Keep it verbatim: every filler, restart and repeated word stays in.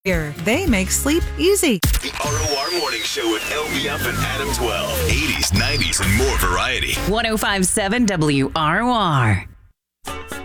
They make sleep easy. The R O R Morning Show with L B F and Adam twelve. eighties, nineties, and more variety. one oh five point seven W R O R.